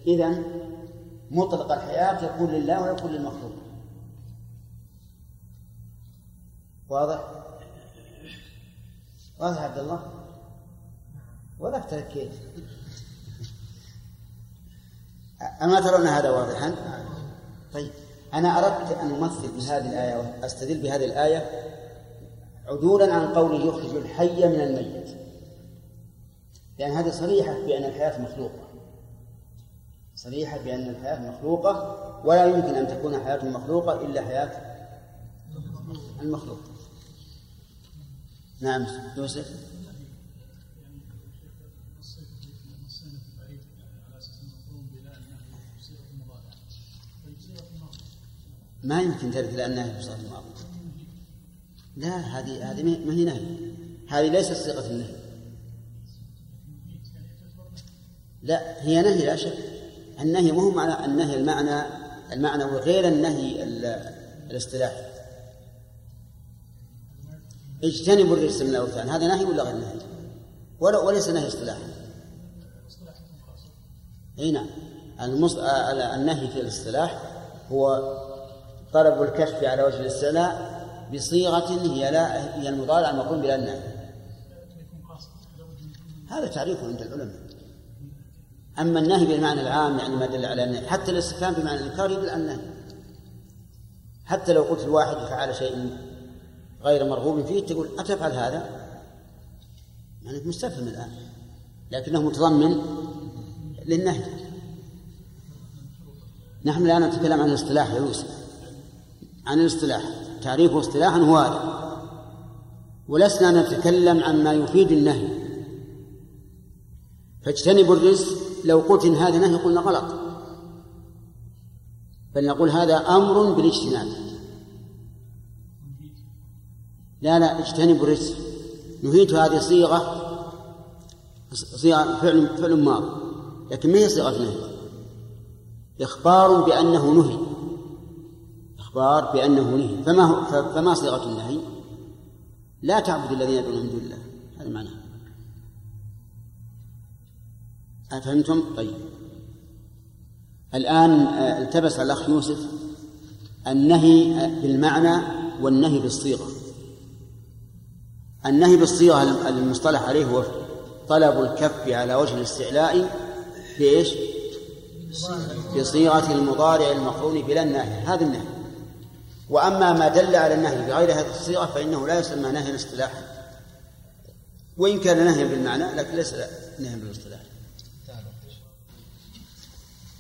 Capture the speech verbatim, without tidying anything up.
إذن مطلق الحياة يكون لله ويكون للمخلوق. واضح؟ واضح عبد الله؟ ولا تركيت؟ أما ترون هذا واضحا؟ طيب أنا أردت أن أمثل بهذه الآية وأستدل بهذه الآية عدولا عن قوله يخرج الحي من الميت، لأن هذه صريحة بأن الحياة مخلوقة، صريحة بأن الحياة مخلوقة، ولا يمكن أن تكون حياة مخلوقة إلا حياة المخلوق. نعم يوسف. ما يمكن ترد لأنها بصيغة الماضي. لا، هذه هذه ما هي نهي، هذه ليست صيغة النهي. لا، هي نهي لا شك. النهي مو معنى النهي المعنى المعنى وغير النهي الاصطلاحي. اجتنبوا الرجس من الأوثان، هذا نهي ولا غير نهي؟ ولا وليس نهي اصطلاحي. اي نعم، النهي في الاصطلاح هو طلب الكشف على وجه الاستعلاء بصيغة هي لا هي المضارع المقرون بلا النهي. هذا تعريفه عند العلماء. أما النهي بالمعنى العام يعني ما دل على النهي، حتى الاستفهام بمعنى الإنكار يدل على النهي. حتى لو قلت الواحد فعل شيء غير مرغوب فيه تقول أتفعل هذا، يعني مستفهم الآن، لكنه متضمن للنهي. نحن الآن نتكلم عن الاصطلاح يا يوسف، عن الاصطلاح تعريفه اصطلاحا هو هذا، ولسنا نتكلم عن ما يفيد النهي. فاجتنبوا الرجس لو قلت إن هذا نهي قلنا غلط، بل نقول هذا أمر بالاجتناب. لا لا اجتنبوا الرجس، نهيت هذه صيغة صيغة فعل فعل ماضي، لكن ما هي صيغة نهي، إخبار بأنه نهي، إخبار بأنه نهي. فما هو فما صيغة النهي؟ لا تعبد الذين يدعون من دون الله، هذا معناه. أفهمتم؟ طيب الآن التبس على الأخ يوسف النهي بالمعنى والنهي بالصيغة. النهي بالصيغة المصطلح عليه هو طلب الكف على وجه الاستعلاء بإيش؟ بصيغة المضارع المقرون بلا النهي، هذا النهي. وأما ما دل على النهي بغير هذه الصيغة فإنه لا يسمى نهيا اصطلاحا، وإن كان نهيا بالمعنى لكن ليس نهيا بالاصطلاح.